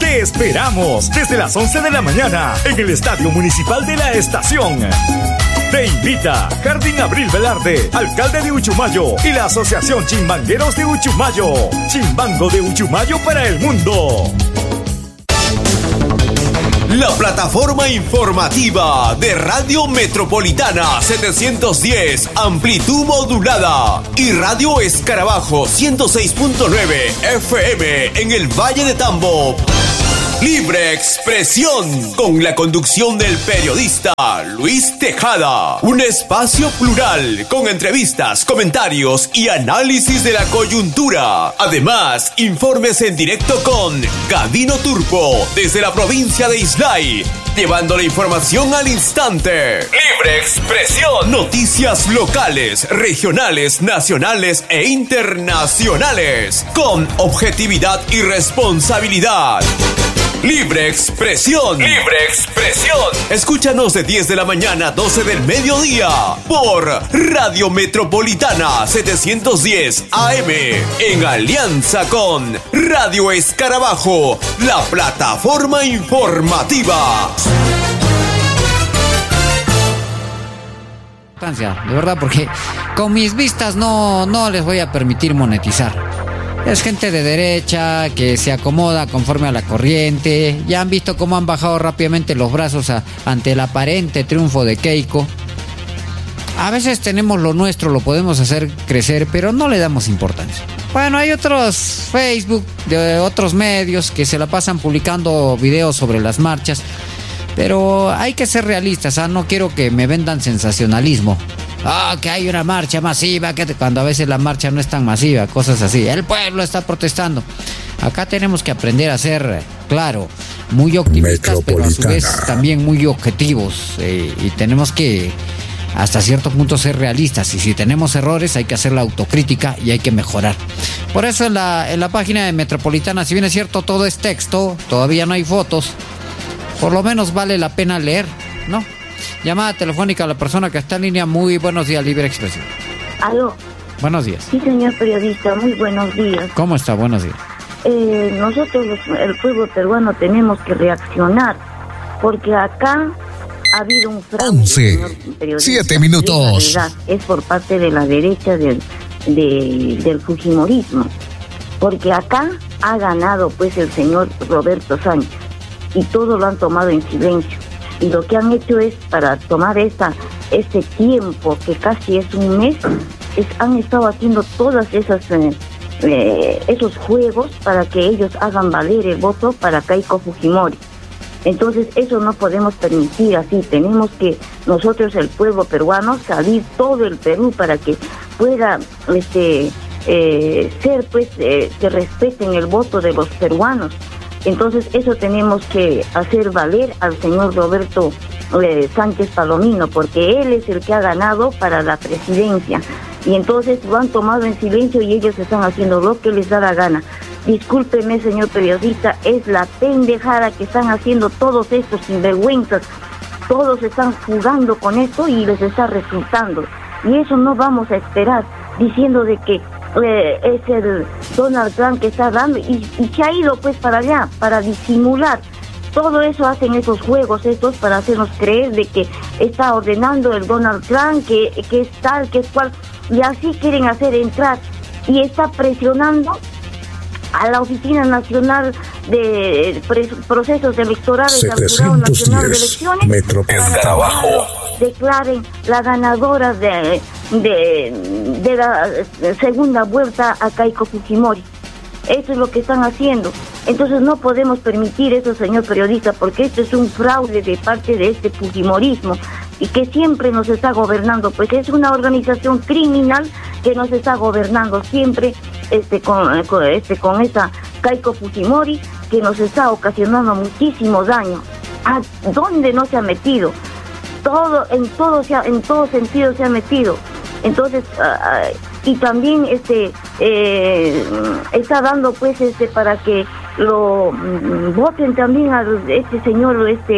Te esperamos desde las 11 de la mañana en el Estadio Municipal de la Estación. Te invita Jardín Abril Velarde, alcalde de Uchumayo, y la Asociación Chimbangueros de Uchumayo. Chimbango de Uchumayo para el mundo. La plataforma informativa de Radio Metropolitana 710, amplitud modulada, y Radio Escarabajo 106.9 FM en el Valle de Tambo. Libre expresión, con la conducción del periodista Luis Tejada. Un espacio plural con entrevistas, comentarios y análisis de la coyuntura. Además, informes en directo con Gavino Turpo desde la provincia de Islay, llevando la información al instante. Libre expresión. Noticias locales, regionales, nacionales e internacionales, con objetividad y responsabilidad. Libre expresión. Libre expresión. Escúchanos de 10 de la mañana a 12 del mediodía por Radio Metropolitana 710 AM, en alianza con Radio Escarabajo, la plataforma informativa. De verdad, porque con mis vistas no les voy a permitir monetizar. Es gente de derecha que se acomoda conforme a la corriente. Ya han visto cómo han bajado rápidamente los brazos ante el aparente triunfo de Keiko. A veces tenemos lo nuestro, lo podemos hacer crecer, pero no le damos importancia. Bueno, hay otros Facebook de otros medios que se la pasan publicando videos sobre las marchas, pero hay que ser realistas, no quiero que me vendan sensacionalismo. Que hay una marcha masiva, cuando a veces la marcha no es tan masiva, cosas así. El pueblo está protestando. Acá tenemos que aprender a ser, claro, muy optimistas, pero a su vez también muy objetivos. Y tenemos que, hasta cierto punto, ser realistas. Y si tenemos errores, hay que hacer la autocrítica y hay que mejorar. Por eso en la página de Metropolitana, si bien es cierto, todo es texto, todavía no hay fotos, por lo menos vale la pena leer, ¿no? Llamada telefónica a la persona que está en línea. Muy buenos días, Libre Expresión. ¿Aló? Buenos días. Sí, señor periodista, muy buenos días. ¿Cómo está? Buenos días. Nosotros, el pueblo peruano, tenemos que reaccionar, porque acá ha habido un fraude. 11, 7 minutos. Es por parte de la derecha del fujimorismo, porque acá ha ganado pues el señor Roberto Sánchez, y todo lo han tomado en silencio. Y lo que han hecho es, para tomar este tiempo, que casi es un mes, han estado haciendo todas esos juegos para que ellos hagan valer el voto para Keiko Fujimori. Entonces eso no podemos permitir así. Tenemos que nosotros, el pueblo peruano, salir todo el Perú para que pueda ser pues que respeten el voto de los peruanos. Entonces eso tenemos que hacer valer al señor Roberto Sánchez Palomino, porque él es el que ha ganado para la presidencia, y entonces lo han tomado en silencio y ellos están haciendo lo que les da la gana. Discúlpeme, señor periodista, es la pendejada que están haciendo todos estos sinvergüenzas. Todos están jugando con esto y les está resultando, y eso no vamos a esperar diciendo de que es el Donald Trump que está dando y se ha ido pues para allá para disimular. Todo eso hacen esos juegos estos para hacernos creer de que está ordenando el Donald Trump, que es tal, que es cual, y así quieren hacer entrar, y está presionando a la Oficina Nacional de Procesos Electorales, al Jurado Nacional de Elecciones, para que declaren la ganadora de la segunda vuelta a Keiko Fujimori. Eso es lo que están haciendo. Entonces no podemos permitir eso, señor periodista, porque esto es un fraude de parte de este fujimorismo, y que siempre nos está gobernando, pues es una organización criminal que nos está gobernando siempre con esta Keiko Fujimori, que nos está ocasionando muchísimo daño. ¿A dónde no se ha metido? En todo sentido se ha metido. Entonces y también está dando pues para que lo voten también a este señor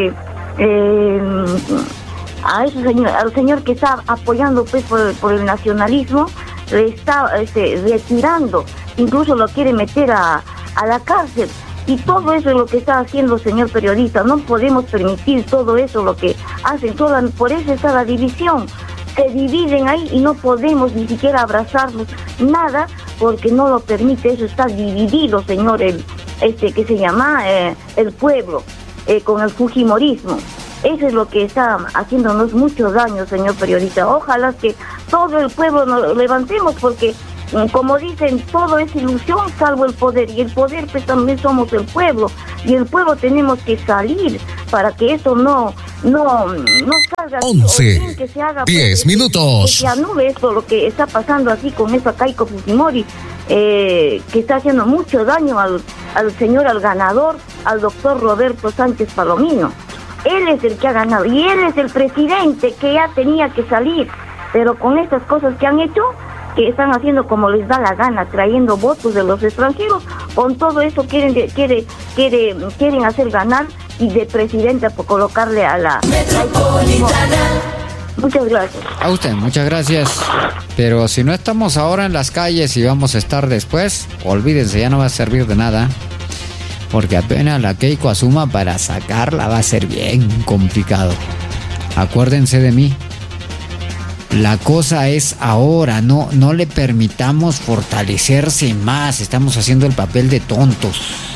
al señor que está apoyando pues por el nacionalismo, le está retirando, incluso lo quiere meter a la cárcel. Y todo eso es lo que está haciendo, señor periodista. No podemos permitir todo eso, lo que hacen. Por eso está la división. Se dividen ahí y no podemos ni siquiera abrazarnos, nada, porque no lo permite. Eso está dividido, señor, que se llama el pueblo, con el fujimorismo. Eso es lo que está haciéndonos mucho daño, señor periodista. Ojalá que todo el pueblo nos levantemos, porque como dicen, todo es ilusión salvo el poder, y el poder pues también somos el pueblo, y el pueblo tenemos que salir para que eso no salga 11, que se haga 10 minutos. que se anule esto, lo que está pasando así con esa Keiko Fujimori, que está haciendo mucho daño al ganador, al doctor Roberto Sánchez Palomino. Él es el que ha ganado y él es el presidente que ya tenía que salir, pero con estas cosas que han hecho, que están haciendo como les da la gana, trayendo votos de los extranjeros, con todo eso quieren hacer ganar, y de presidenta por colocarle a la Metropolitana. Muchas gracias. A usted, muchas gracias. Pero si no estamos ahora en las calles y vamos a estar después, olvídense, ya no va a servir de nada. Porque apenas la Keiko asuma, para sacarla va a ser bien complicado. Acuérdense de mí. La cosa es ahora, no le permitamos fortalecerse más. Estamos haciendo el papel de tontos.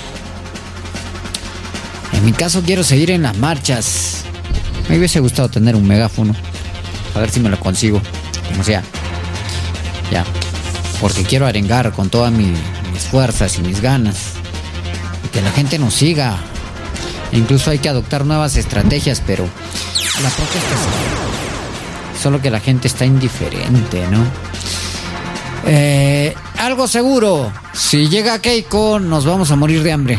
En mi caso quiero seguir en las marchas. Me hubiese gustado tener un megáfono. A ver si me lo consigo. Como sea. Ya. Porque quiero arengar con todas mis fuerzas y mis ganas. Y que la gente nos siga. Incluso hay que adoptar nuevas estrategias, pero la protesta es... Solo que la gente está indiferente, ¿no? Algo seguro. Si llega Keiko, nos vamos a morir de hambre.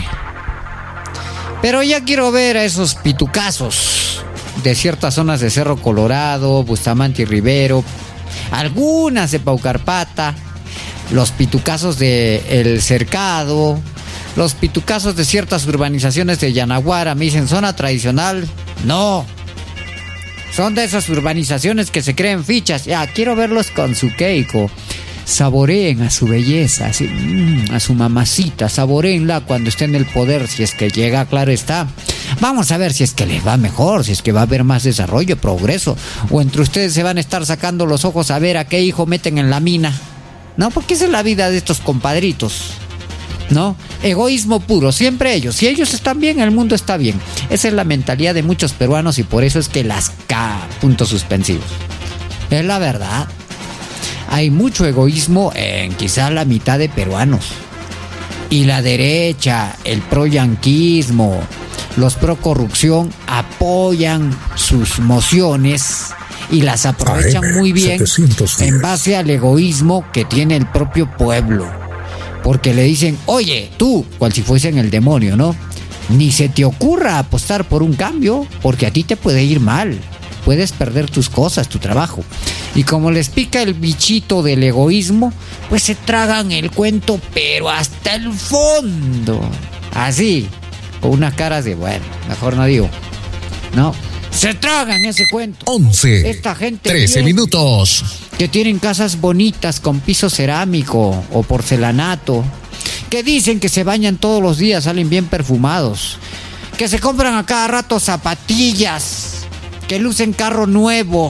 Pero ya quiero ver a esos pitucazos de ciertas zonas de Cerro Colorado, Bustamante y Rivero, algunas de Paucarpata, los pitucazos de El Cercado, los pitucazos de ciertas urbanizaciones de Yanaguara. Me dicen, ¿zona tradicional? No. Son de esas urbanizaciones que se creen fichas. Ya, quiero verlos con su Keiko. Saboreen a su belleza, así, a su mamacita, saboreenla cuando esté en el poder, si es que llega, claro está. Vamos a ver si es que les va mejor, si es que va a haber más desarrollo, progreso, o entre ustedes se van a estar sacando los ojos a ver a qué hijo meten en la mina, ¿no? Porque esa es la vida de estos compadritos, ¿no? Egoísmo puro, siempre ellos. Si ellos están bien, el mundo está bien. Esa es la mentalidad de muchos peruanos y por eso es que las puntos suspensivos. Es la verdad. Hay mucho egoísmo en quizá la mitad de peruanos. Y la derecha, el pro-yanquismo, los pro-corrupción apoyan sus mociones y las aprovechan muy bien en base al egoísmo que tiene el propio pueblo. Porque le dicen, oye, tú, cual si fuesen el demonio, ¿no? Ni se te ocurra apostar por un cambio, porque a ti te puede ir mal. Puedes perder tus cosas, tu trabajo. Y como les pica el bichito del egoísmo, pues se tragan el cuento, pero hasta el fondo. Así, con unas caras de, bueno, mejor no digo. No, se tragan ese cuento. 11, esta gente 13 minutos. Que tienen casas bonitas con piso cerámico o porcelanato, que dicen que se bañan todos los días, salen bien perfumados, que se compran a cada rato zapatillas, que lucen carro nuevo.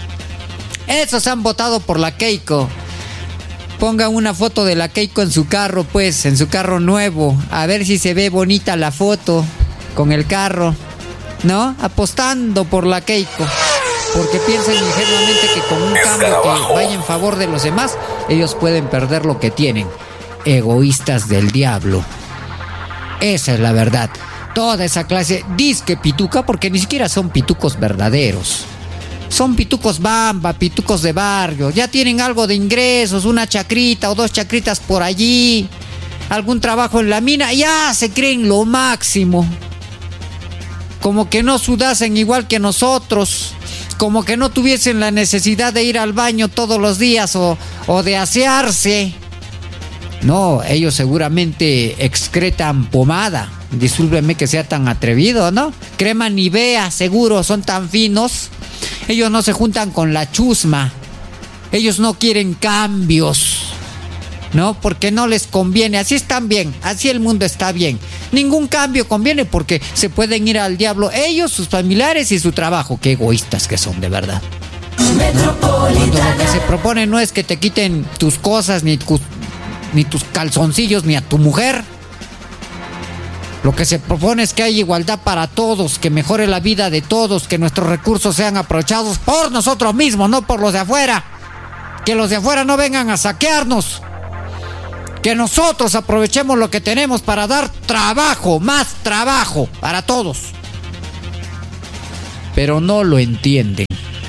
Esos han votado por la Keiko. Pongan una foto de la Keiko en su carro, pues, en su carro nuevo, a ver si se ve bonita la foto con el carro, ¿no? Apostando por la Keiko, porque piensan ingenuamente que con un cambio que vaya en favor de los demás, ellos pueden perder lo que tienen. Egoístas del diablo. Esa es la verdad. Toda esa clase disque pituca, porque ni siquiera son pitucos verdaderos. Son pitucos bamba, pitucos de barrio. Ya tienen algo de ingresos, una chacrita o dos chacritas por allí, algún trabajo en la mina, ya se creen lo máximo. Como que no sudasen igual que nosotros, como que no tuviesen la necesidad de ir al baño todos los días o de asearse. No, ellos seguramente excretan pomada. Discúlpeme que sea tan atrevido, ¿no? Crema Nivea, seguro, son tan finos. Ellos no se juntan con la chusma. Ellos no quieren cambios. ¿no? Porque no les conviene, así están bien, así el mundo está bien. Ningún cambio conviene porque se pueden ir al diablo ellos, sus familiares y su trabajo. Qué egoístas que son, de verdad. Cuando lo que se propone no es que te quiten tus cosas, ni tus calzoncillos, ni a tu mujer. Lo que se propone es que haya igualdad para todos, que mejore la vida de todos, que nuestros recursos sean aprovechados por nosotros mismos, no por los de afuera. Que los de afuera no vengan a saquearnos. Que nosotros aprovechemos lo que tenemos para dar trabajo, más trabajo para todos. Pero no lo entienden.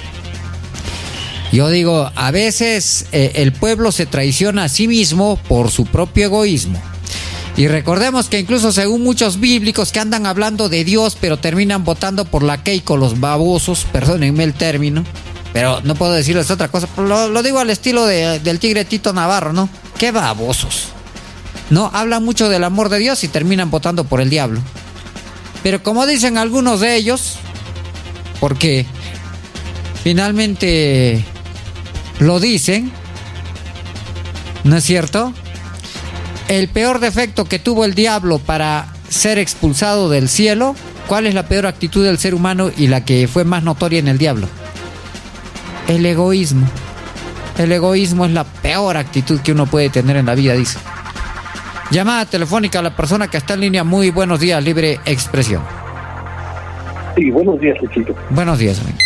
Yo digo, a veces el pueblo se traiciona a sí mismo por su propio egoísmo. Y recordemos que incluso según muchos bíblicos que andan hablando de Dios, pero terminan votando por la Keiko, los babosos, perdónenme el término, pero no puedo decirles otra cosa, lo digo al estilo del tigre Tito Navarro, ¿no? ¡Qué babosos! No, hablan mucho del amor de Dios y terminan votando por el diablo. Pero como dicen algunos de ellos, porque finalmente lo dicen, ¿no es cierto? El peor defecto que tuvo el diablo para ser expulsado del cielo, ¿cuál es la peor actitud del ser humano y la que fue más notoria en el diablo? El egoísmo. El egoísmo es la peor actitud que uno puede tener en la vida, dice. Llamada telefónica a la persona que está en línea. Muy buenos días, libre expresión. Sí, buenos días, Luchito. Buenos días, amigo.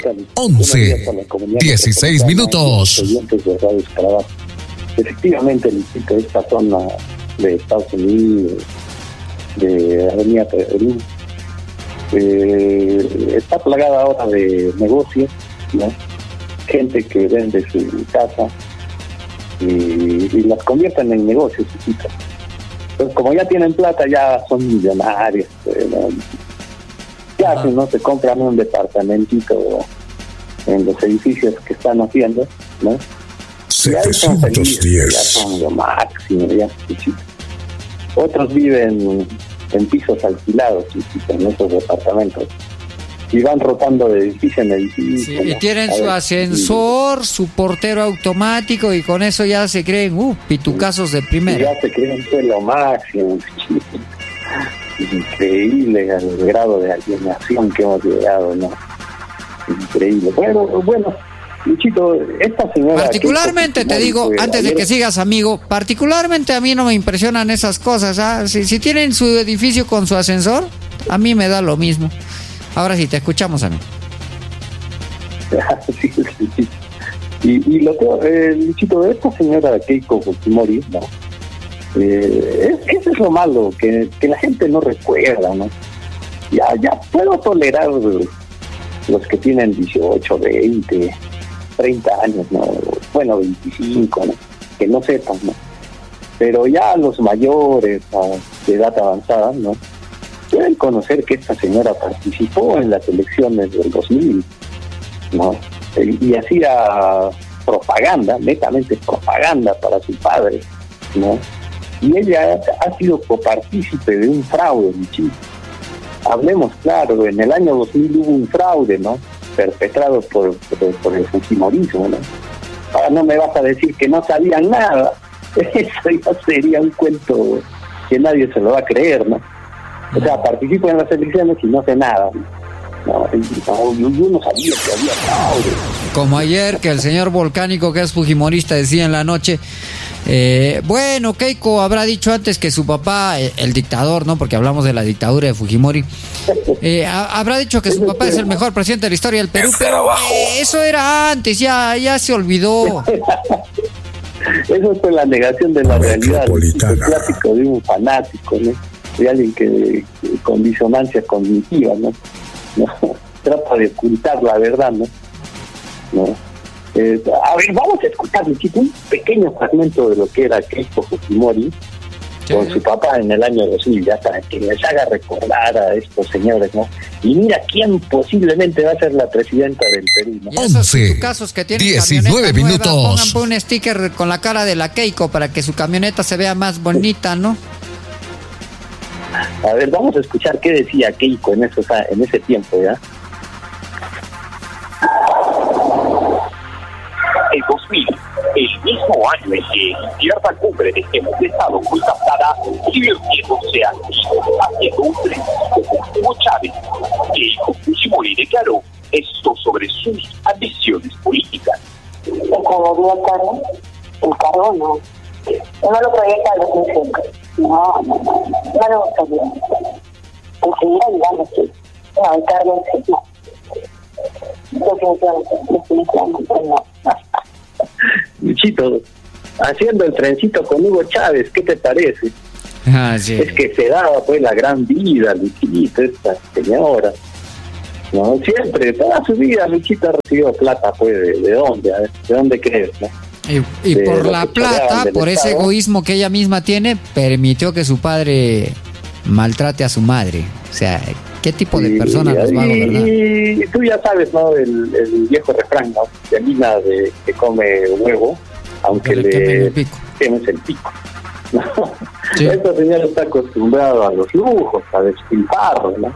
11:16 minutos. Efectivamente, Luchito, esta zona de Estados Unidos, de Avenida Perú, está plagada ahora de negocios, ¿no? Gente que vende su casa y las convierten en negocios, Luchito. Entonces, como ya tienen plata, ya son millonarios, ¿no? Ya hacen, ¿no? Se compran un departamentito en los edificios que están haciendo, ¿no? Ya son felices, ya son lo máximo, ya, Luchito. Otros viven en pisos alquilados, Luchito, en esos departamentos. Y van rotando de edificio en edificio. Sí, y tienen su ascensor, su portero automático, y con eso ya se creen pitucazos de primera. Ya se creen que es lo máximo. Increíble el grado de alienación que hemos llegado, ¿no? Increíble. Bueno, Luchito, esta señora... Particularmente, te digo, antes de que sigas, amigo, particularmente a mí no me impresionan esas cosas, ¿ah? Si tienen su edificio con su ascensor, a mí me da lo mismo. Ahora sí, te escuchamos, amigo. Sí. Y lo que, Luchito, de esta señora Keiko Fujimori, ¿no? Eso es lo malo, que la gente no recuerda, ¿no? Ya puedo tolerar los que tienen 18, 20, 30 años, ¿no? Bueno, 25, ¿no? Que no sepan, ¿no? Pero ya los mayores, de edad avanzada, ¿no? Deben conocer que esta señora participó en las elecciones del 2000, ¿no? Y hacía propaganda, netamente propaganda para su padre, ¿no? Y ella ha sido copartícipe de un fraude, Luchito. Hablemos claro, en el año 2000 hubo un fraude, ¿no? Perpetrado por el fujimorismo, ¿no? Ahora no me vas a decir que no sabían nada. Eso ya sería un cuento que nadie se lo va a creer, ¿no? O sea, participo en las elecciones y no sé nada. No, yo no sabía que había fraude. Como ayer que el señor Volcánico, que es fujimorista, decía en la noche, bueno, Keiko habrá dicho antes que su papá, el dictador, ¿no? Porque hablamos de la dictadura de Fujimori, habrá dicho que su papá es el mejor presidente de la historia del Perú, pero eso era antes, ya se olvidó. Eso fue la negación de la realidad, el clásico de un fanático, ¿no? De alguien que con disonancia cognitiva, ¿no? Trata de ocultar la verdad, ¿no? A ver, vamos a escuchar, Luchito, un pequeño fragmento de lo que era Keiko Fujimori con su papá en el año 2000, ya para que les haga recordar a estos señores, ¿no? Y mira quién posiblemente va a ser la presidenta del Perú, ¿no? 11:19 minutos. Pongan un sticker con la cara de la Keiko para que su camioneta se vea más bonita, ¿no? A ver, vamos a escuchar qué decía Keiko en ese tiempo, ¿ya? El 2000 el mismo año en que en cierta cumbre de jefes de Estado fue captada, Silvio Viejo se activó haciendo un trencito con Hugo Chávez, que hijo Fujimori declaró esto sobre sus ambiciones políticas. ¿Encargaría el cargo? No. No lo proyecta a los 2005. No le gustaría. Enseguida ayudando, sí. No, el cargo en sí, no. Definitivamente no. Luchito, haciendo el trencito con Hugo Chávez, ¿qué te parece? Sí. Es que se daba pues la gran vida, Luchito, esta señora. No, siempre, toda su vida Luchito ha recibido plata, pues, ¿de dónde? A ver, ¿de dónde crees, no? Y por la plata, por ese egoísmo que ella misma tiene, permitió que su padre maltrate a su madre. O sea, ¿qué tipo de persona nos va a gobernar? Y tú ya sabes, ¿no? El viejo refrán, ¿no? De mina que come huevo, aunque le quemes el pico. ¿No? Sí. Esta señora está acostumbrada a los lujos, a despilfarro, ¿no?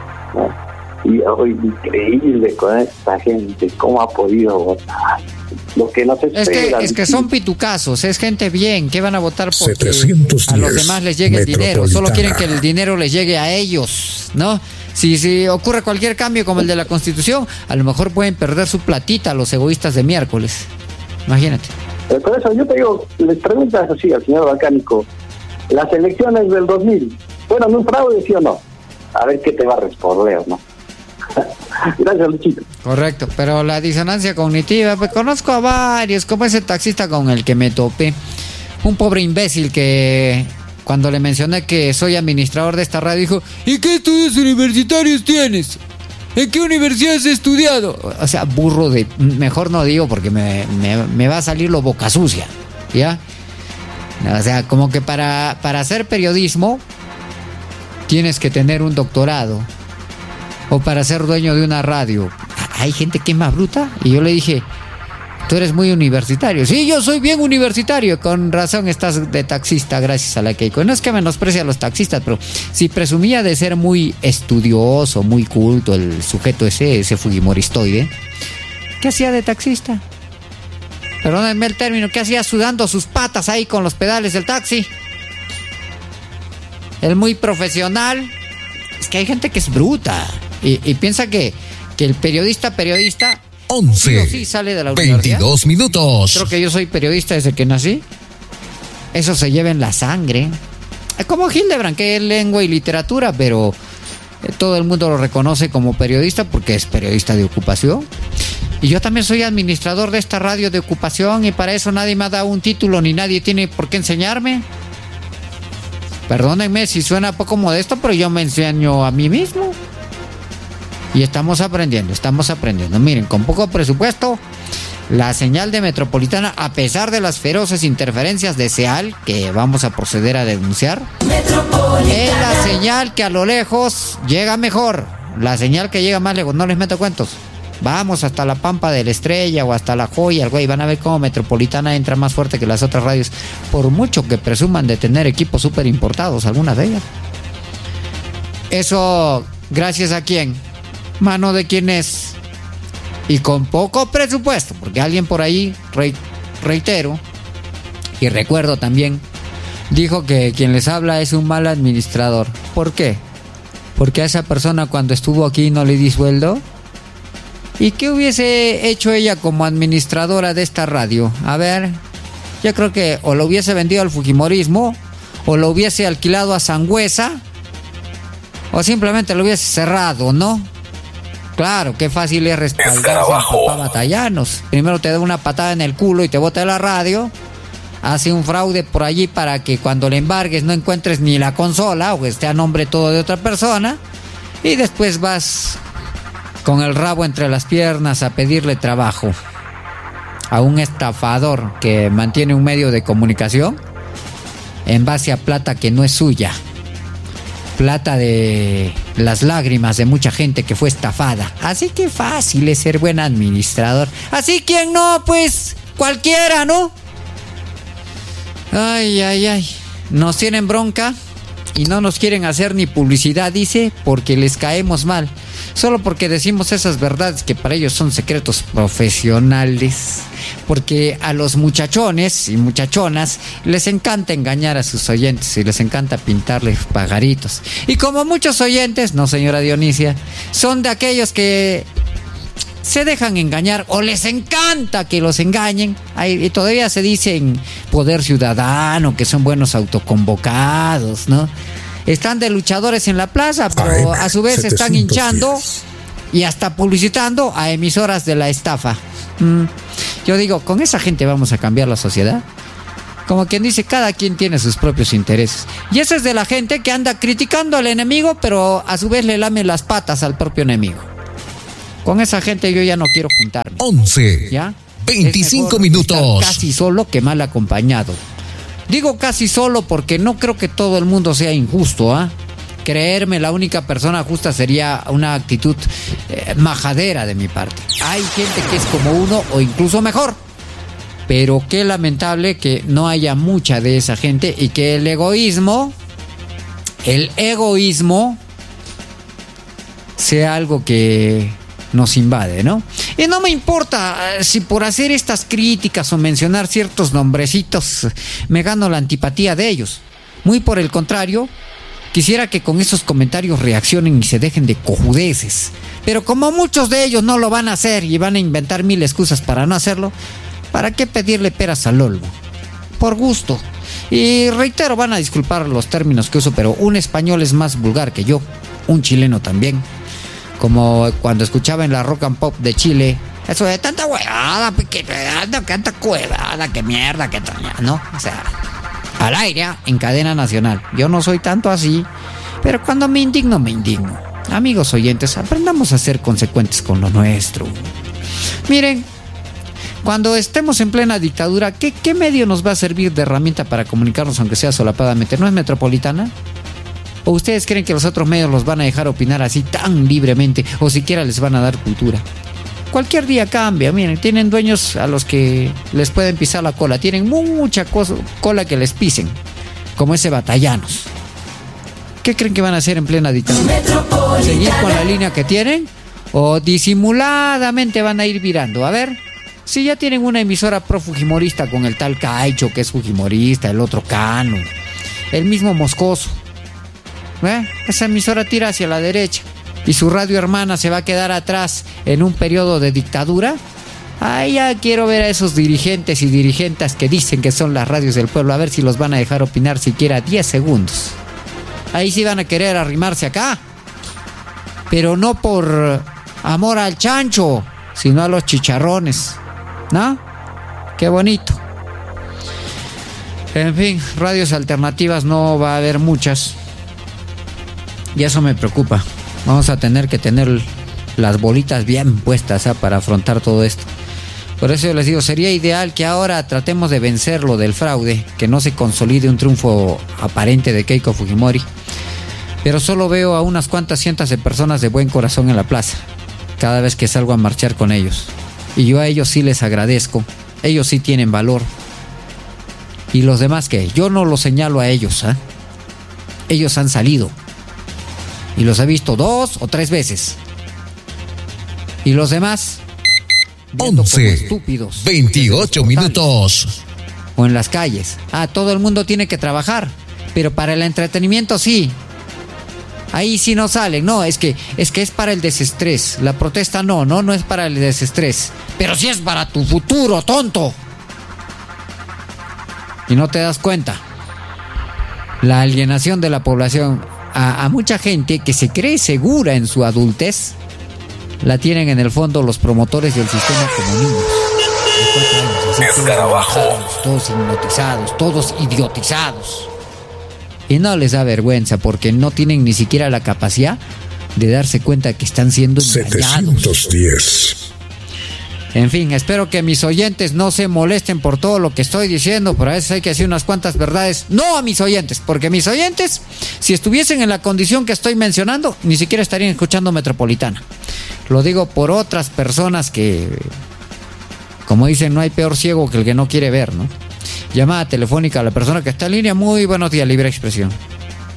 Y hoy increíble con esta gente, cómo ha podido votar. Lo que no se espera. Es que son pitucazos, es gente bien, que van a votar porque 710, a los demás les llegue el dinero, solo quieren que el dinero les llegue a ellos, ¿no? Si ocurre cualquier cambio como el de la Constitución, a lo mejor pueden perder su platita los egoístas de miércoles. Imagínate. Pero por eso yo te digo, les preguntas así al señor Balcánico, ¿las elecciones del 2000 fueron un fraude, sí o no? A ver qué te va a responder, ¿no? Gracias, Luchito. Correcto, pero la disonancia cognitiva, pues conozco a varios, como ese taxista con el que me topé, un pobre imbécil que cuando le mencioné que soy administrador de esta radio dijo: ¿y qué estudios universitarios tienes? ¿En qué universidad has estudiado? O sea, burro de... Mejor no digo porque me va a salir lo boca sucia, ¿ya? O sea, como que para hacer periodismo tienes que tener un doctorado, o para ser dueño de una radio. Hay gente que es más bruta. Y yo le dije: tú eres muy universitario. Sí, yo soy bien universitario. Con razón estás de taxista, gracias a la Keiko. No es que menosprecie a los taxistas, pero si presumía de ser muy estudioso, muy culto, el sujeto ese fujimoristoide, ¿qué hacía de taxista? Perdónenme el término, ¿qué hacía sudando sus patas ahí con los pedales del taxi? El muy profesional. Es que hay gente que es bruta y piensa que el periodista 11, sí sale de la universidad. 22 minutos. Creo que yo soy periodista desde que nací. Eso se lleva en la sangre. Es como Hildebrand, que es lengua y literatura, pero todo el mundo lo reconoce como periodista porque es periodista de ocupación. Y yo también soy administrador de esta radio de ocupación, y para eso nadie me ha dado un título ni nadie tiene por qué enseñarme. Perdónenme si suena poco modesto, pero yo me enseño a mí mismo. Y estamos aprendiendo. Miren, con poco presupuesto, la señal de Metropolitana, a pesar de las feroces interferencias de SEAL, que vamos a proceder a denunciar, es la señal que a lo lejos llega mejor. La señal que llega más lejos, no les meto cuentos. Vamos hasta la Pampa de la Estrella o hasta La Joya, güey, van a ver cómo Metropolitana entra más fuerte que las otras radios, por mucho que presuman de tener equipos súper importados, algunas de ellas. Eso, ¿gracias a quién? Mano de quién es. Y con poco presupuesto, porque alguien por ahí, reitero, y recuerdo también, dijo que quien les habla es un mal administrador. ¿Por qué? Porque a esa persona cuando estuvo aquí no le di sueldo. ¿Y qué hubiese hecho ella como administradora de esta radio? A ver, yo creo que o lo hubiese vendido al fujimorismo, o lo hubiese alquilado a Sangüesa, o simplemente lo hubiese cerrado, ¿no? Claro, qué fácil es respaldarse a papá Batallanos. Primero te da una patada en el culo y te bota de la radio, hace un fraude por allí para que cuando le embargues no encuentres ni la consola o esté a nombre todo de otra persona, y después vas con el rabo entre las piernas a pedirle trabajo a un estafador que mantiene un medio de comunicación en base a plata que no es suya, plata de las lágrimas de mucha gente que fue estafada. Así que fácil es ser buen administrador. Así quien no, pues cualquiera, ¿no? Ay, nos tienen bronca y no nos quieren hacer ni publicidad, dice, porque les caemos mal. Solo porque decimos esas verdades que para ellos son secretos profesionales. Porque a los muchachones y muchachonas les encanta engañar a sus oyentes y les encanta pintarles pajaritos. Y como muchos oyentes, no señora Dionisia, son de aquellos que se dejan engañar o les encanta que los engañen. Y todavía se dice en Poder Ciudadano que son buenos autoconvocados, ¿no? Están de luchadores en la plaza, pero a su vez están hinchando y hasta publicitando a emisoras de la estafa. Yo digo, ¿con esa gente vamos a cambiar la sociedad? Como quien dice, cada quien tiene sus propios intereses. Y esa es de la gente que anda criticando al enemigo, pero a su vez le lame las patas al propio enemigo. Con esa gente yo ya no quiero juntarme. 11. ¿Ya? 25 minutos. Casi solo que mal acompañado. Digo casi solo porque no creo que todo el mundo sea injusto, ¿ah? Creerme la única persona justa sería una actitud majadera de mi parte. Hay gente que es como uno o incluso mejor. Pero qué lamentable que no haya mucha de esa gente y que el egoísmo sea algo que nos invade, ¿no? Y no me importa si por hacer estas críticas o mencionar ciertos nombrecitos me gano la antipatía de ellos. Muy por el contrario, quisiera que con esos comentarios reaccionen y se dejen de cojudeces. Pero como muchos de ellos no lo van a hacer y van a inventar mil excusas para no hacerlo, ¿para qué pedirle peras al olmo? Por gusto. Y reitero, van a disculpar los términos que uso, pero un español es más vulgar que yo, un chileno también. Como cuando escuchaba en la Rock and Pop de Chile, eso de tanta huevada, tanta huevada, que mierda, que ¿no? O sea, al aire, en cadena nacional. Yo no soy tanto así, pero cuando me indigno, me indigno. Amigos oyentes, aprendamos a ser consecuentes con lo nuestro. Miren, cuando estemos en plena dictadura, ¿qué medio nos va a servir de herramienta para comunicarnos, aunque sea solapadamente? ¿No es Metropolitana? ¿O ustedes creen que los otros medios los van a dejar opinar así tan libremente o siquiera les van a dar cultura? Cualquier día cambia, miren, tienen dueños a los que les pueden pisar la cola, tienen mucha cola que les pisen, como ese Batallanos. ¿Qué creen que van a hacer en plena dictadura? ¿Seguir con la línea que tienen? ¿O disimuladamente van a ir virando? A ver, si ya tienen una emisora pro-fujimorista con el tal Caicho, que es fujimorista, el otro Cano, el mismo Moscoso. Esa emisora tira hacia la derecha y su radio hermana se va a quedar atrás en un periodo de dictadura. Ay, ya quiero ver a esos dirigentes y dirigentas que dicen que son las radios del pueblo, a ver si los van a dejar opinar siquiera 10 segundos. Ahí sí van a querer arrimarse acá, pero no por amor al chancho, sino a los chicharrones, ¿no? Qué bonito. En fin, radios alternativas no va a haber muchas. Y eso me preocupa. Vamos a tener que tener las bolitas bien puestas para afrontar todo esto. Por eso yo les digo, sería ideal que ahora tratemos de vencer lo del fraude, que no se consolide un triunfo aparente de Keiko Fujimori. Pero solo veo a unas cuantas cientos de personas de buen corazón en la plaza, cada vez que salgo a marchar con ellos. Y yo a ellos sí les agradezco. Ellos sí tienen valor. Y los demás, ¿qué? Yo no los señalo a ellos, ¿eh? Ellos han salido. Y los he visto 2 o 3 veces. Y los demás, 11, estúpidos, 28 minutos. O en las calles. Todo el mundo tiene que trabajar, pero para el entretenimiento sí. Ahí sí no salen. No, es que es para el desestrés. La protesta no es para el desestrés. Pero sí es para tu futuro, tonto. Y no te das cuenta. La alienación de la población a mucha gente que se cree segura en su adultez, la tienen en el fondo los promotores del sistema como niños. Escarabajo. Todos hipnotizados, todos idiotizados. Y no les da vergüenza porque no tienen ni siquiera la capacidad de darse cuenta que están siendo engañados. 710. En fin, espero que mis oyentes no se molesten por todo lo que estoy diciendo, pero a veces hay que decir unas cuantas verdades. No a mis oyentes, porque mis oyentes, si estuviesen en la condición que estoy mencionando, ni siquiera estarían escuchando Metropolitana. Lo digo por otras personas que, como dicen, no hay peor ciego que el que no quiere ver, ¿no? Llamada telefónica a la persona que está en línea. Muy buenos días, Libre Expresión.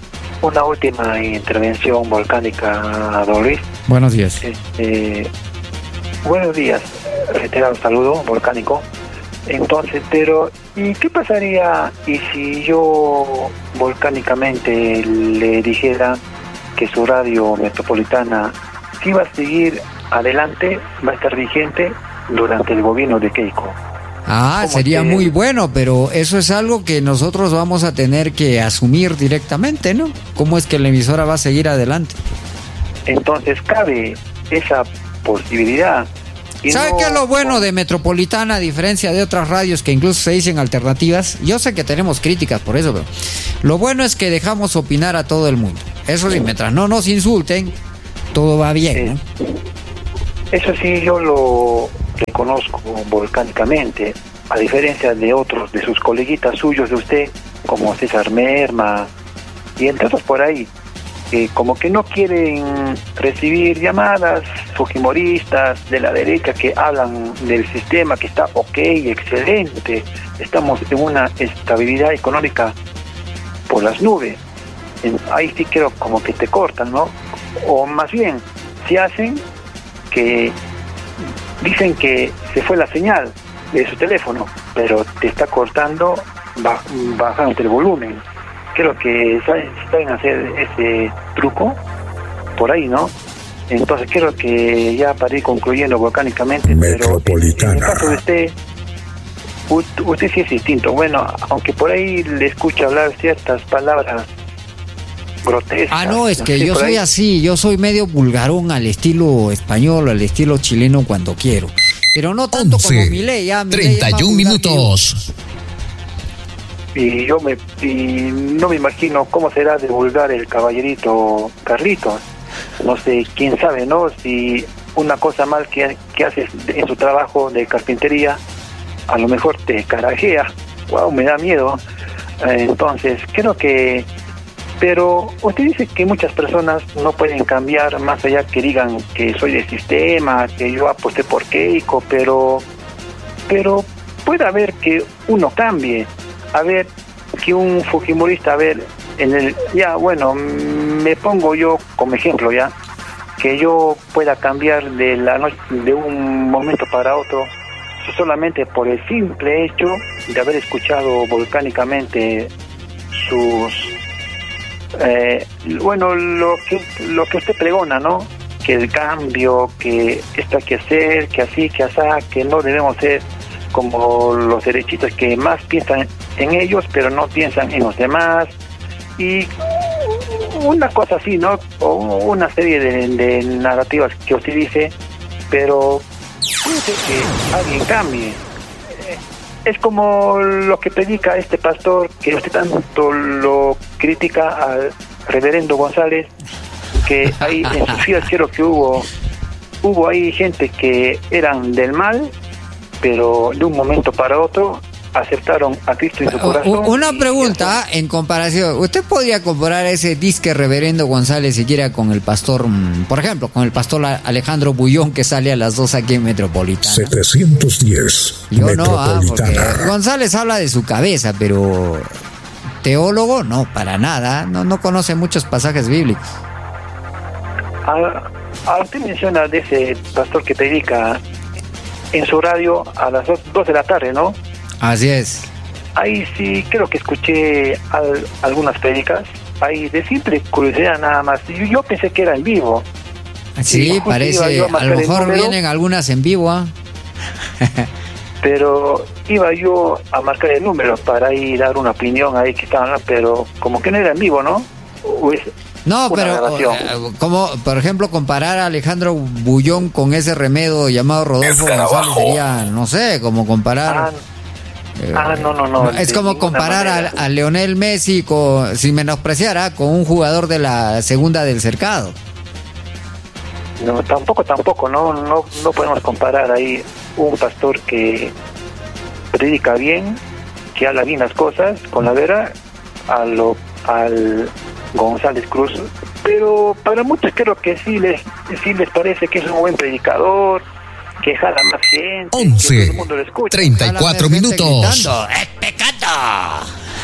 Una última intervención volcánica, don Luis. Buenos días. Buenos días, reiterado saludo volcánico. Entonces, pero ¿y qué pasaría y si yo volcánicamente le dijera que su radio metropolitana sí va a seguir adelante, va a estar vigente durante el gobierno de Keiko? Sería muy bueno, pero eso es algo que nosotros vamos a tener que asumir directamente, ¿no? ¿Cómo es que la emisora va a seguir adelante? Entonces cabe esa posibilidad. ¿Sabe qué es lo bueno de Metropolitana, a diferencia de otras radios que incluso se dicen alternativas? Yo sé que tenemos críticas por eso, pero lo bueno es que dejamos opinar a todo el mundo. Eso sí, mientras no nos insulten, todo va bien, ¿no? Eso sí, yo lo reconozco volcánicamente, a diferencia de otros, de sus coleguitas suyos de usted, como César Merma, y entre otros por ahí, que como que no quieren recibir llamadas fujimoristas de la derecha que hablan del sistema que está excelente, estamos en una estabilidad económica por las nubes. Ahí sí creo como que te cortan, ¿no? O más bien, si hacen que dicen que se fue la señal de su teléfono, pero te está cortando bajando el volumen. Creo que saben hacer ese truco por ahí, ¿no? Entonces creo que ya para ir concluyendo volcánicamente, Metropolitana. Pero en el caso de usted sí es distinto. Bueno, aunque por ahí le escucho hablar ciertas palabras grotescas. No, es que yo soy así, yo soy medio vulgarón al estilo español, al estilo chileno cuando quiero. Pero no tanto 11, como Milei, ya Milei 31 minutos. Y no me imagino cómo será de vulgar el caballerito Carlitos. No sé, quién sabe, ¿no? Si una cosa mal que haces en su trabajo de carpintería, a lo mejor te carajea. Wow, me da miedo. Entonces, creo que... Pero usted dice que muchas personas no pueden cambiar, más allá que digan que soy del sistema, que yo aposté por Keiko, pero puede haber que uno cambie. A ver, que un fujimorista, me pongo yo como ejemplo ya, que yo pueda cambiar de la noche, de un momento para otro, solamente por el simple hecho de haber escuchado volcánicamente sus lo que usted pregona, ¿no? Que el cambio, que esto hay que hacer, que así, que asá, que no debemos ser como los derechitos que más piensan en ellos, pero no piensan en los demás, y una cosa así, ¿no? O una serie de narrativas que usted dice, pero puede ser que alguien cambie. Es como lo que predica este pastor, que usted tanto lo critica al reverendo González, que ahí en sus filas creo que hubo ahí gente que eran del mal, pero de un momento para otro aceptaron a Cristo en su corazón. Una pregunta en comparación. ¿Usted podría comparar ese disque reverendo González siquiera con el pastor, por ejemplo, con el pastor Alejandro Bullón que sale a las 2 aquí en Metropolitana? 710. Yo Metropolitana. no, porque González habla de su cabeza, pero teólogo no, para nada. No conoce muchos pasajes bíblicos. Usted menciona de ese pastor que predica en su radio a las 2 de la tarde, ¿no? Así es. Ahí sí creo que escuché algunas prédicas, ahí de simple curiosidad nada más. Yo pensé que era en vivo. Sí, parece, a lo mejor vienen algunas en vivo, pero iba yo a marcar el número para ir dar una opinión ahí que estaban, pero como que no era en vivo, ¿no? No, pero como por ejemplo comparar a Alejandro Bullón con ese remedo llamado Rodolfo González sería, no sé, como comparar... No. Es como comparar a Lionel Messi, sin menospreciar, con un jugador de la segunda del Cercado. No, tampoco, no podemos comparar ahí un pastor que predica bien, que habla bien las cosas, con la vera, al González Cruz. Pero para muchos creo que sí les parece que es un buen predicador, que jala más gente, 11, que todo el mundo lo escucha. 34 minutos. ¡Es pecado!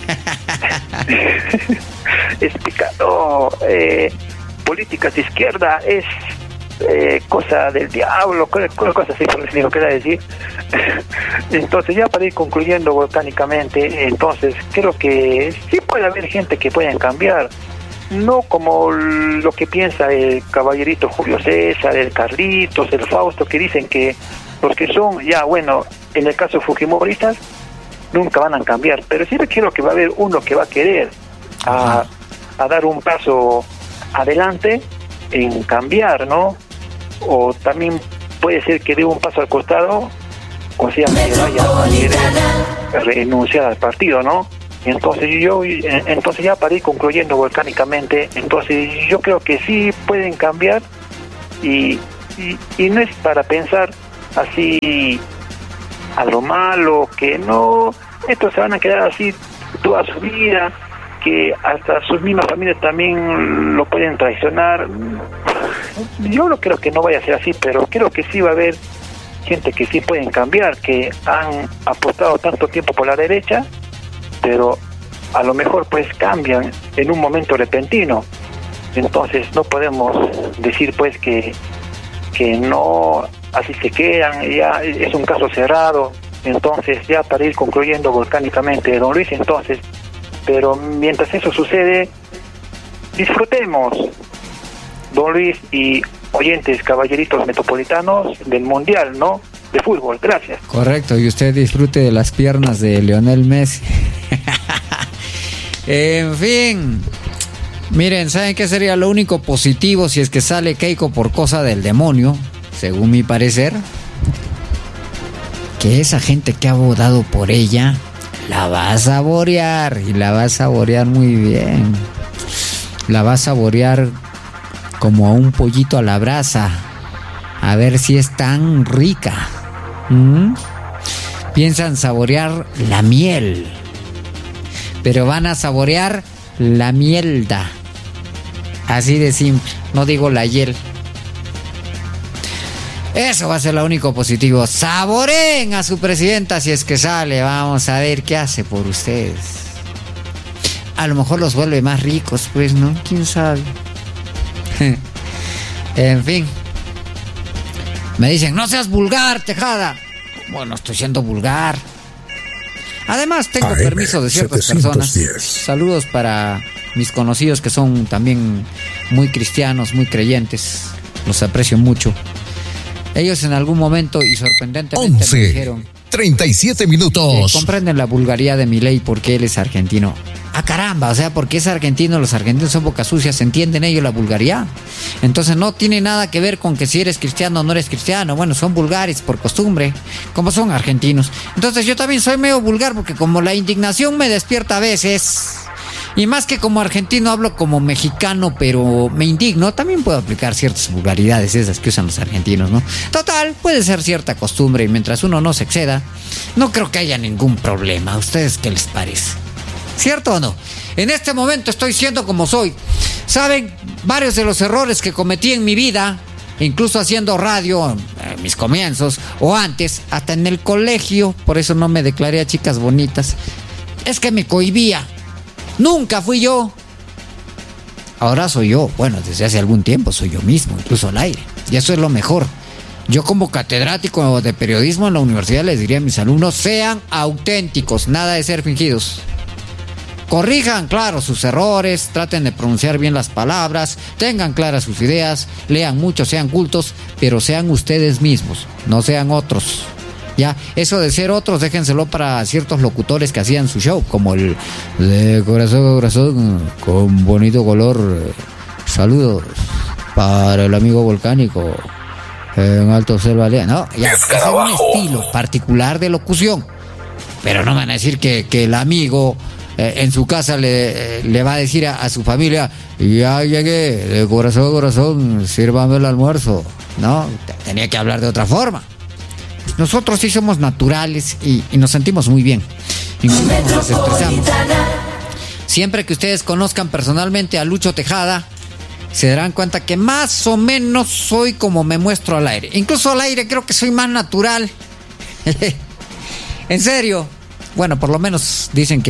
Es pecado. Políticas de izquierda es cosa del diablo, cosas así por lo que decir. Entonces, ya para ir concluyendo volcánicamente, entonces creo que sí puede haber gente que pueden cambiar, no como lo que piensa el caballerito Julio César, el Carlitos, el Fausto, que dicen que los que son, ya bueno, en el caso fujimoristas, nunca van a cambiar, pero sí creo que va a haber uno que va a querer a dar un paso adelante en cambiar, ¿no? O también puede ser que dé un paso al costado, o sea, que vaya a querer renunciar al partido, ¿no? Entonces ya para ir concluyendo volcánicamente, entonces yo creo que sí pueden cambiar y no es para pensar así a lo malo, que no, estos se van a quedar así toda su vida, que hasta sus mismas familias también lo pueden traicionar. Yo no creo que no vaya a ser así, pero creo que sí va a haber gente que sí pueden cambiar, que han apostado tanto tiempo por la derecha, pero a lo mejor pues cambian en un momento repentino. Entonces no podemos decir pues que no, así se quedan, ya es un caso cerrado. Entonces, ya para ir concluyendo volcánicamente, don Luis, entonces, pero mientras eso sucede, disfrutemos, don Luis y oyentes, caballeritos metropolitanos, del Mundial, ¿no?, de fútbol. Gracias. Correcto, y usted disfrute de las piernas de Lionel Messi. En fin, miren, ¿saben qué sería lo único positivo si es que sale Keiko por cosa del demonio? Según mi parecer, que esa gente que ha votado por ella la va a saborear, y la va a saborear muy bien. La va a saborear como a un pollito a la brasa, a ver si es tan rica. Piensan saborear la miel, pero van a saborear la mielda, así de simple, no digo la hiel. Eso va a ser lo único positivo. Saboreen a su presidenta si es que sale. Vamos a ver qué hace por ustedes. A lo mejor los vuelve más ricos, pues, ¿no? ¿Quién sabe? En fin. Me dicen, no seas vulgar, Tejada. Bueno, estoy siendo vulgar. Además, tengo permiso de ciertas personas. Saludos para mis conocidos que son también muy cristianos, muy creyentes. Los aprecio mucho. Ellos en algún momento y sorprendentemente me dijeron 37 minutos. Comprenden la vulgaridad de Milei porque él es argentino. ¡Ah, caramba! O sea, porque es argentino, los argentinos son boca sucias, ¿entienden ellos la vulgaridad? Entonces no tiene nada que ver con que si eres cristiano o no eres cristiano. Bueno, son vulgares por costumbre, como son argentinos. Entonces yo también soy medio vulgar porque como la indignación me despierta a veces, y más que como argentino hablo como mexicano, pero me indigno, también puedo aplicar ciertas vulgaridades esas que usan los argentinos, ¿no? Total, puede ser cierta costumbre y mientras uno no se exceda, no creo que haya ningún problema. ¿A ustedes qué les parece? ¿Cierto o no? En este momento estoy siendo como soy. ¿Saben? Varios de los errores que cometí en mi vida, incluso haciendo radio en mis comienzos, o antes, hasta en el colegio, por eso no me declaré a chicas bonitas, es que me cohibía. Nunca fui yo. Ahora soy yo. Bueno, desde hace algún tiempo soy yo mismo, incluso al aire. Y eso es lo mejor. Yo como catedrático de periodismo en la universidad les diría a mis alumnos, sean auténticos, nada de ser fingidos. Corrijan, claro, sus errores, traten de pronunciar bien las palabras, tengan claras sus ideas, lean mucho, sean cultos, pero sean ustedes mismos, no sean otros. Ya, eso de ser otros, déjenselo para ciertos locutores que hacían su show, como el de corazón a corazón, con bonito color. Saludos para el amigo volcánico en Alto Selva Lea. No, ya, es un estilo particular de locución. Pero no me van a decir que el amigo en su casa le va a decir a su familia, ya llegué, de corazón a corazón, sírvame el almuerzo. No, tenía que hablar de otra forma. Nosotros sí somos naturales y nos sentimos muy bien. Incluso nos expresamos. Siempre que ustedes conozcan personalmente a Lucho Tejada, se darán cuenta que más o menos soy como me muestro al aire. Incluso al aire creo que soy más natural. En serio. Bueno, por lo menos dicen que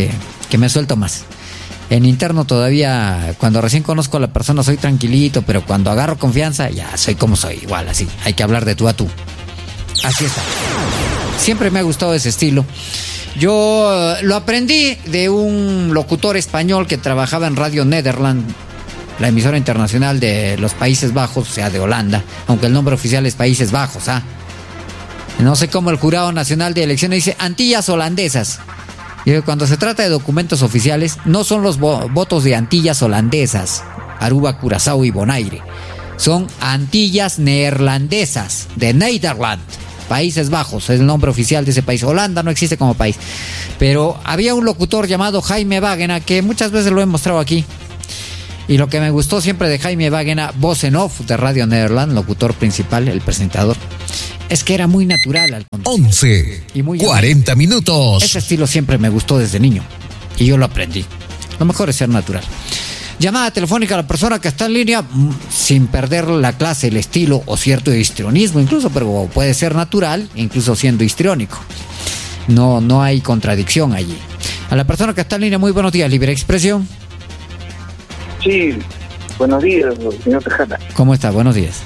que me suelto más. En interno todavía, cuando recién conozco a la persona soy tranquilito, pero cuando agarro confianza, ya soy como soy, igual así. Hay que hablar de tú a tú. Así está. Siempre me ha gustado ese estilo. Yo lo aprendí de un locutor español que trabajaba en Radio Nederland, la emisora internacional de los Países Bajos, o sea, de Holanda, aunque el nombre oficial es Países Bajos, ¿ah? No sé cómo el Jurado Nacional de Elecciones dice Antillas Holandesas. Y cuando se trata de documentos oficiales, no son los votos de Antillas Holandesas, Aruba, Curazao y Bonaire. Son Antillas Neerlandesas, de Nederland, Países Bajos, es el nombre oficial de ese país. Holanda no existe como país. Pero había un locutor llamado Jaime Wagena, que muchas veces lo he mostrado aquí. Y lo que me gustó siempre de Jaime Wagena, voz en off de Radio Nederland, locutor principal, el presentador, es que era muy natural al conducir. 11:40 minutos. Ese estilo siempre me gustó desde niño y yo lo aprendí. Lo mejor es ser natural. Llamada telefónica a la persona que está en línea, sin perder la clase, el estilo o cierto histrionismo incluso, pero puede ser natural incluso siendo histriónico. No hay contradicción allí. A la persona que está en línea, muy buenos días, Libre Expresión. Sí, buenos días, señor Tejada. ¿Cómo está? Buenos días.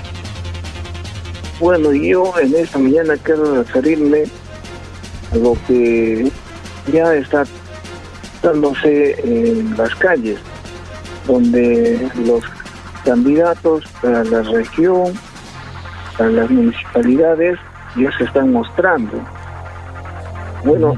Bueno, yo en esta mañana quiero referirme a lo que ya está dándose en las calles, donde los candidatos para la región, para las municipalidades, ya se están mostrando. Bueno,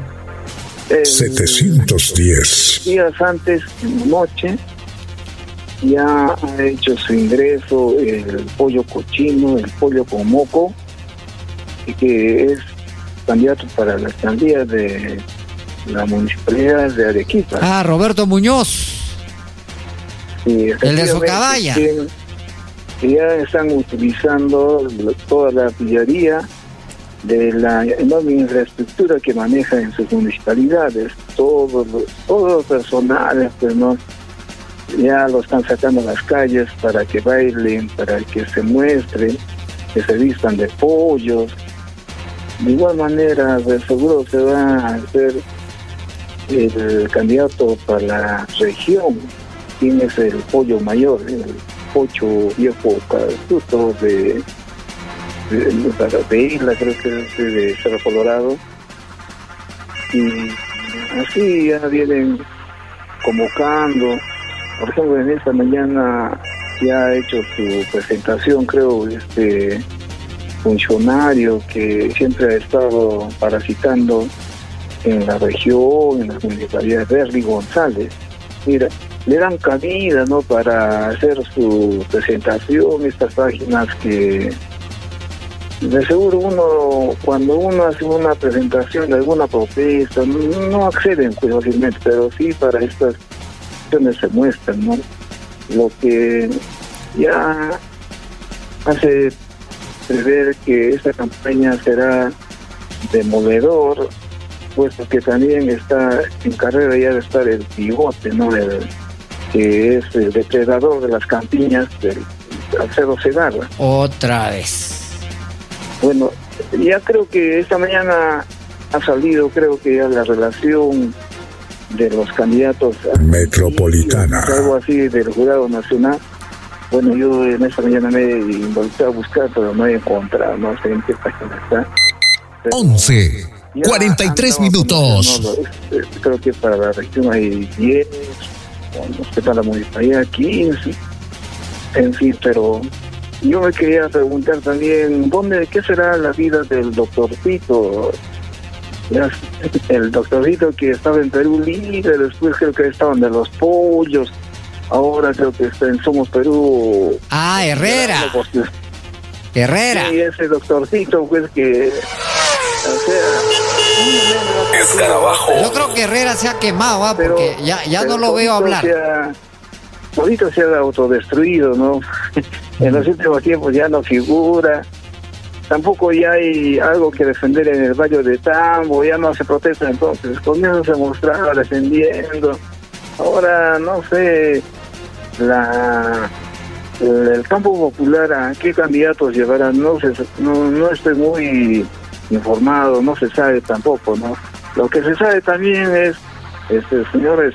710 días antes, en la noche, ya ha hecho su ingreso el pollo cochino, el pollo con moco, y que es candidato para la alcaldía de la municipalidad de Arequipa. Ah, Roberto Muñoz. Sí, el de Socabaya. Que ya están utilizando toda la artillería de la enorme infraestructura que maneja en sus municipalidades, todos los personales, pues no, ya lo están sacando a las calles para que bailen, para que se muestren, que se vistan de pollos. De igual manera, de seguro se va a hacer el candidato para la región, quien es el pollo mayor, el pocho viejo castuto de Isla, creo que es de Cerro Colorado. Y así ya vienen convocando. Por ejemplo, en esta mañana ya ha hecho su presentación, creo, este funcionario que siempre ha estado parasitando en la región, en las municipalidades, Berry González. Mira, le dan cabida, ¿no?, para hacer su presentación, estas páginas que de seguro cuando uno hace una presentación de alguna propuesta, no acceden pues fácilmente, pero sí para estas cuestiones se muestran, ¿no? Lo que ya hace prever que esta campaña será demoledor, puesto que también está en carrera ya de estar el bigote, ¿no?, que es el depredador de las campiñas del Alfredo Segarra. Otra vez. Bueno, ya creo que esta mañana ha salido, creo que ya la relación de los candidatos Metropolitana, algo así del Jurado Nacional. Bueno, yo en esta mañana me he involucrado a buscar, pero no he encontrado, no sé en qué página está. 11:43 minutos. Creo que para la región hay 10, para la municipalidad 15, en fin, pero yo me quería preguntar también, ¿qué será la vida del doctorcito? El doctorcito que estaba en Perú Libre, después creo que estaban de los pollos, ahora creo que está en Somos Perú. Ah, Herrera. Herrera. Sí, ese doctorcito, pues que... Escarabajo. Yo creo que Herrera se ha quemado, porque ya no lo veo hablar. Ahorita se ha autodestruido, ¿no? En los últimos tiempos ya no figura. Tampoco ya hay algo que defender en el Valle de Tambo, ya no se protesta, entonces comienzan a mostrar defendiendo. Ahora, no sé, el campo popular, ¿a qué candidatos llevarán? No estoy muy informado, no se sabe tampoco, ¿no? Lo que se sabe también es el señor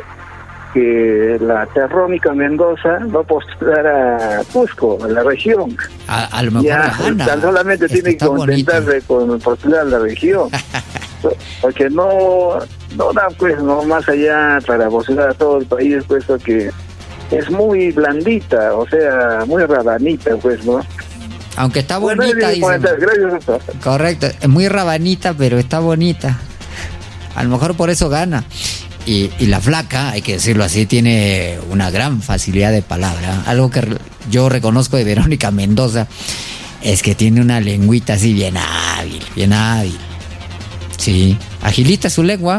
que la Terrónica Mendoza va a postular a Cusco, a la región. A lo mejor ya, tan solamente tiene que contentarse con postular a la región. Porque no da, pues, no más allá para postular a todo el país, puesto que es muy blandita, o sea, muy rabanita, pues, ¿no? Aunque está bonita, gracias. Correcto, es muy rabanita, pero está bonita. A lo mejor por eso gana. Y la flaca, hay que decirlo así, tiene una gran facilidad de palabra. Algo que yo reconozco de Verónica Mendoza es que tiene una lengüita así bien hábil, bien hábil. Sí, agilita su lengua.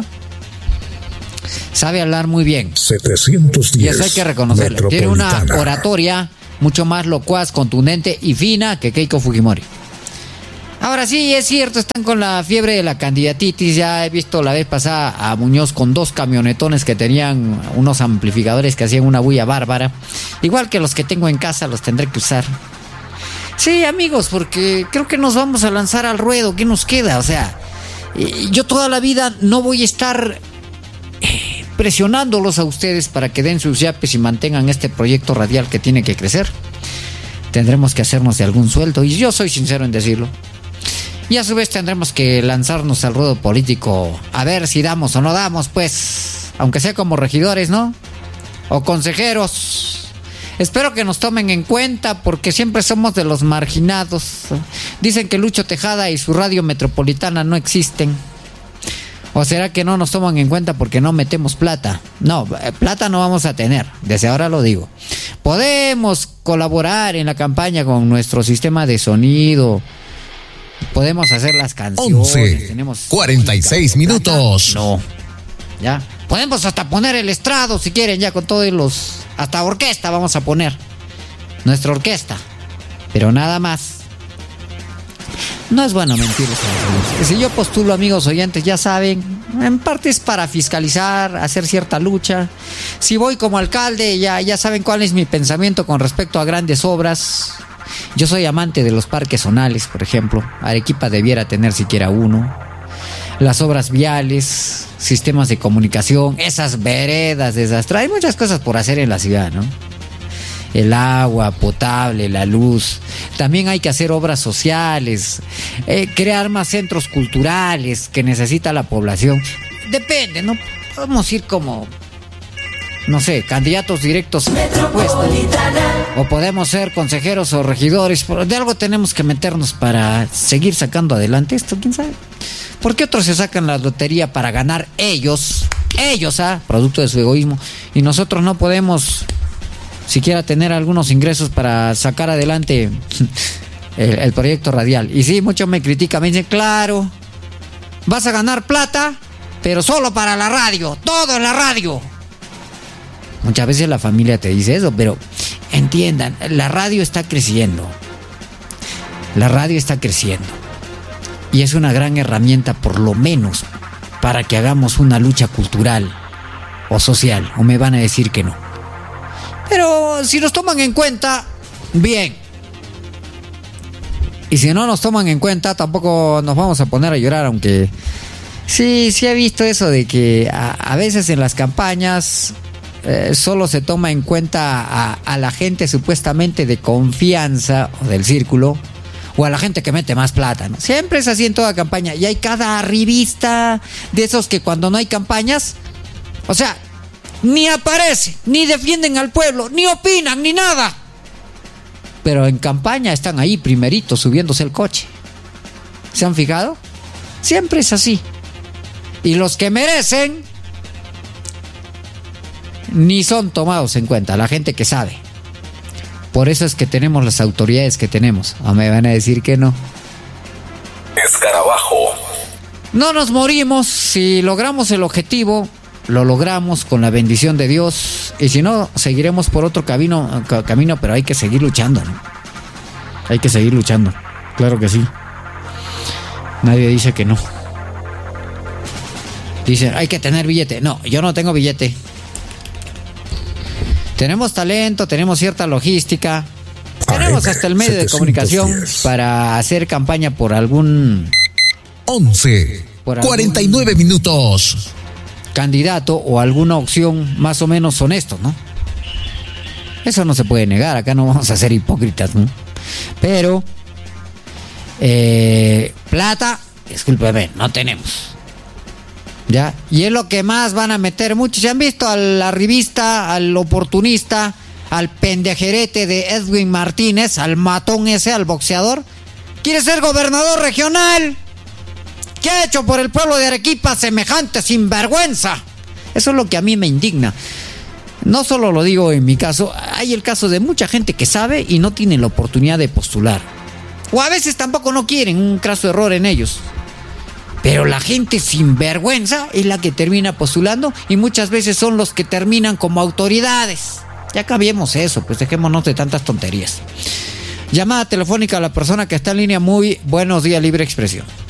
Sabe hablar muy bien. 710. Y eso hay que reconocerlo. Tiene una oratoria mucho más locuaz, contundente y fina que Keiko Fujimori. Ahora sí, es cierto, están con la fiebre de la candidatitis. Ya he visto la vez pasada a Muñoz con 2 camionetones que tenían unos amplificadores que hacían una bulla bárbara. Igual que los que tengo en casa, los tendré que usar. Sí, amigos, porque creo que nos vamos a lanzar al ruedo. ¿Qué nos queda? O sea, yo toda la vida no voy a estar presionándolos a ustedes para que den sus yapes y mantengan este proyecto radial que tiene que crecer. Tendremos que hacernos de algún sueldo, y yo soy sincero en decirlo. Y a su vez tendremos que lanzarnos al ruedo político a ver si damos o no damos, pues, aunque sea como regidores, ¿no? O consejeros. Espero que nos tomen en cuenta, porque siempre somos de los marginados. Dicen que Lucho Tejada y su radio metropolitana no existen. ¿O será que no nos toman en cuenta porque no metemos plata? No, plata no vamos a tener, desde ahora lo digo. Podemos colaborar en la campaña con nuestro sistema de sonido. Podemos hacer las canciones. 11, tenemos 46 minutos. No, ya. Podemos hasta poner el estrado si quieren, ya con todos los... Hasta orquesta vamos a poner. Nuestra orquesta. Pero nada más. No es bueno mentirles. Si yo postulo, amigos oyentes, ya saben, en parte es para fiscalizar, hacer cierta lucha. Si voy como alcalde, ya saben cuál es mi pensamiento con respecto a grandes obras. Yo soy amante de los parques zonales, por ejemplo. Arequipa debiera tener siquiera uno. Las obras viales, sistemas de comunicación, esas veredas desastrosas. Hay muchas cosas por hacer en la ciudad, ¿no? El agua potable, la luz. También hay que hacer obras sociales, crear más centros culturales que necesita la población. Depende, ¿no? Podemos ir como, no sé, candidatos directos puestos, o podemos ser consejeros o regidores. De algo tenemos que meternos para seguir sacando adelante esto, quién sabe. ¿Por qué otros se sacan la lotería para ganar ellos, producto de su egoísmo, y nosotros no podemos siquiera tener algunos ingresos para sacar adelante el proyecto radial? Y sí, muchos me critican, me dicen, claro, vas a ganar plata, pero solo para la radio, todo en la radio. Muchas veces la familia te dice eso, pero entiendan, la radio está creciendo. La radio está creciendo. Y es una gran herramienta, por lo menos, para que hagamos una lucha cultural o social. ¿O me van a decir que no? Pero si nos toman en cuenta, bien. Y si no nos toman en cuenta, tampoco nos vamos a poner a llorar, aunque sí he visto eso de que a veces en las campañas solo se toma en cuenta a la gente supuestamente de confianza o del círculo, o a la gente que mete más plata, ¿no? Siempre es así en toda campaña. Y hay cada revista de esos que cuando no hay campañas, o sea, ni aparece, ni defienden al pueblo, ni opinan, ni nada. Pero en campaña están ahí primeritos subiéndose el coche. ¿Se han fijado? Siempre es así. Y los que merecen ni son tomados en cuenta, la gente que sabe. Por eso es que tenemos las autoridades que tenemos. ¿O me van a decir que no? Escarabajo. No nos morimos. Si logramos el objetivo, lo logramos con la bendición de Dios. Y si no, seguiremos por otro camino, pero hay que seguir luchando, ¿no? Hay que seguir luchando. Claro que sí. Nadie dice que no. Dicen, hay que tener billete. No, yo no tengo billete. Tenemos talento, tenemos cierta logística, tenemos hasta el medio de comunicación para hacer campaña por algún... 11, 49 minutos. candidato o alguna opción más o menos honesto, ¿no? Eso no se puede negar, acá no vamos a ser hipócritas, ¿no? Pero plata, discúlpeme, no tenemos. ¿Ya? Y es lo que más van a meter muchos. ¿Se han visto a la revista, al oportunista, al pendejerete de Edwin Martínez, al matón ese, al boxeador? ¿Quiere ser gobernador regional? ¿Qué ha hecho por el pueblo de Arequipa semejante sinvergüenza? Eso es lo que a mí me indigna. No solo lo digo en mi caso, hay el caso de mucha gente que sabe y no tiene la oportunidad de postular. O a veces tampoco no quieren, un craso error en ellos. Pero la gente sinvergüenza es la que termina postulando y muchas veces son los que terminan como autoridades. Ya cambiemos eso, pues dejémonos de tantas tonterías. Llamada telefónica a la persona que está en línea. Muy buenos días, Libre Expresión.